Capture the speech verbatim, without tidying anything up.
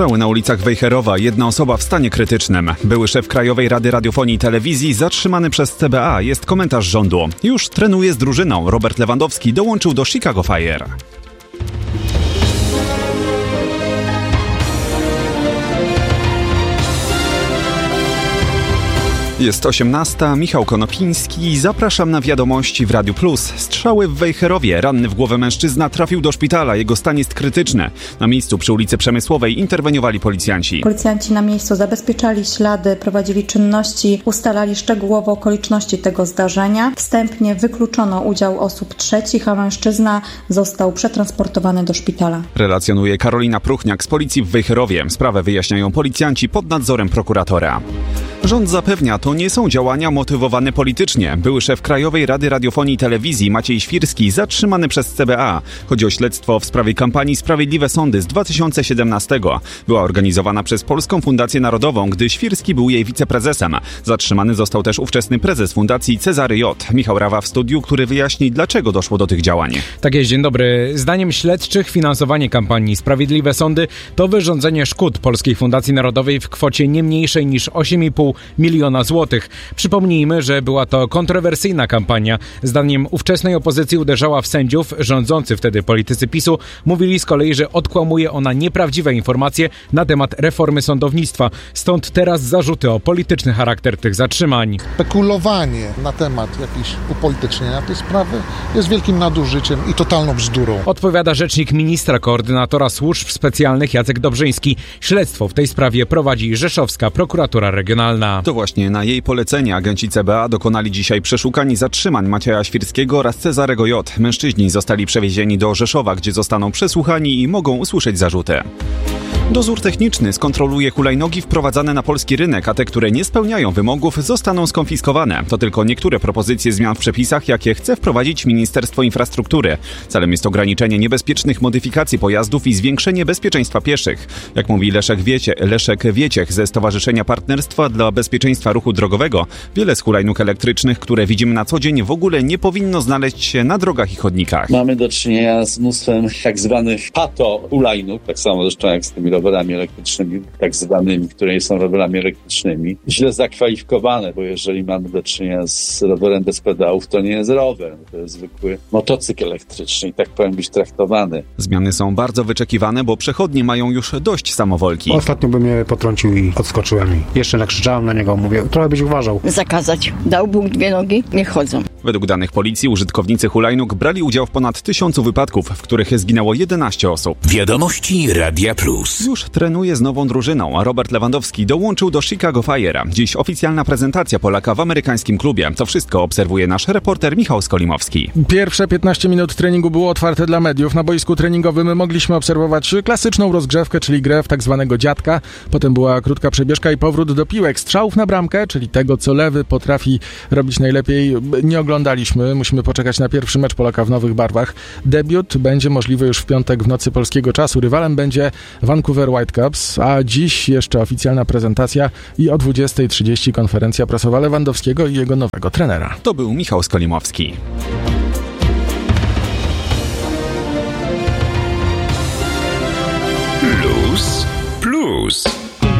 Strzały na ulicach Wejherowa, jedna osoba w stanie krytycznym. Były szef Krajowej Rady Radiofonii i Telewizji zatrzymany przez C B A, jest komentarz rządu. Już trenuje z drużyną. Robert Lewandowski dołączył do Chicago Fire. Jest osiemnasta, Michał Konopiński, zapraszam na wiadomości w Radiu Plus. Strzały w Wejherowie, ranny w głowę mężczyzna trafił do szpitala, jego stan jest krytyczny. Na miejscu przy ulicy Przemysłowej interweniowali policjanci. Policjanci na miejscu zabezpieczali ślady, prowadzili czynności, ustalali szczegółowo okoliczności tego zdarzenia. Wstępnie wykluczono udział osób trzecich, a mężczyzna został przetransportowany do szpitala. Relacjonuje Karolina Pruchniak z policji w Wejherowie. Sprawę wyjaśniają policjanci pod nadzorem prokuratora. Rząd zapewnia, to nie są działania motywowane politycznie. Były szef Krajowej Rady Radiofonii i Telewizji Maciej Świrski zatrzymany przez C B A. Chodzi o śledztwo w sprawie kampanii Sprawiedliwe Sądy z dwa tysiące siedemnastego. Była organizowana przez Polską Fundację Narodową, gdy Świrski był jej wiceprezesem. Zatrzymany został też ówczesny prezes Fundacji Cezary J. Michał Rawa w studiu, który wyjaśni, dlaczego doszło do tych działań. Tak jest, dzień dobry. Zdaniem śledczych finansowanie kampanii Sprawiedliwe Sądy to wyrządzenie szkód Polskiej Fundacji Narodowej w kwocie nie mniejszej niż osiem i pół miliona złotych. Przypomnijmy, że była to kontrowersyjna kampania. Zdaniem ówczesnej opozycji uderzała w sędziów. Rządzący wtedy politycy PiSu mówili z kolei, że odkłamuje ona nieprawdziwe informacje na temat reformy sądownictwa. Stąd teraz zarzuty o polityczny charakter tych zatrzymań. Spekulowanie na temat jakiejś upolitycznienia tej sprawy jest wielkim nadużyciem i totalną bzdurą. Odpowiada rzecznik ministra koordynatora służb specjalnych Jacek Dobrzyński. Śledztwo w tej sprawie prowadzi Rzeszowska Prokuratura Regionalna. To właśnie na jej polecenie agenci C B A dokonali dzisiaj przeszukań i zatrzymań Macieja Świrskiego oraz Cezarego J. Mężczyźni zostali przewiezieni do Rzeszowa, gdzie zostaną przesłuchani i mogą usłyszeć zarzuty. Dozór techniczny skontroluje hulajnogi wprowadzane na polski rynek, a te, które nie spełniają wymogów, zostaną skonfiskowane. To tylko niektóre propozycje zmian w przepisach, jakie chce wprowadzić Ministerstwo Infrastruktury. Celem jest ograniczenie niebezpiecznych modyfikacji pojazdów i zwiększenie bezpieczeństwa pieszych. Jak mówi Leszek, Wiecie, Leszek Wieciech ze Stowarzyszenia Partnerstwa dla Bezpieczeństwa Ruchu Drogowego, wiele z hulajnóg elektrycznych, które widzimy na co dzień, w ogóle nie powinno znaleźć się na drogach i chodnikach. Mamy do czynienia z mnóstwem tak zwanych pato hulajnóg, tak samo zresztą jak z tymi rowerami elektrycznymi, tak zwanymi, które nie są rowerami elektrycznymi, źle zakwalifikowane, bo jeżeli mamy do czynienia z rowerem bez pedałów, to nie jest rower, to jest zwykły motocykl elektryczny i tak powinien być traktowany. Zmiany są bardzo wyczekiwane, bo przechodnie mają już dość samowolki. Ostatnio by mnie potrącił i odskoczyłem i jeszcze nakrzyczałem na niego, mówię, trochę byś uważał. Zakazać. Dał Bóg dwie nogi, niech chodzą. Według danych policji użytkownicy hulajnóg brali udział w ponad tysiącu wypadków, w których zginęło jedenaście osób. Wiadomości Radia Plus. Już trenuje z nową drużyną, a Robert Lewandowski dołączył do Chicago Fire. Dziś oficjalna prezentacja Polaka w amerykańskim klubie. To wszystko obserwuje nasz reporter Michał Skolimowski. Pierwsze piętnaście minut treningu było otwarte dla mediów. Na boisku treningowym mogliśmy obserwować klasyczną rozgrzewkę, czyli grę w tak zwanego dziadka. Potem była krótka przebieżka i powrót do piłek. Strzałów na bramkę, czyli tego, co lewy potrafi robić najlepiej, nie oglądaliśmy. Musimy poczekać na pierwszy mecz Polaka w nowych barwach. Debiut będzie możliwy już w piątek w nocy polskiego czasu. Rywalem będzie Vancouver Whitecaps, a dziś jeszcze oficjalna prezentacja i o dwudziesta trzydzieści konferencja prasowa Lewandowskiego i jego nowego trenera. To był Michał Skolimowski. Plus, plus.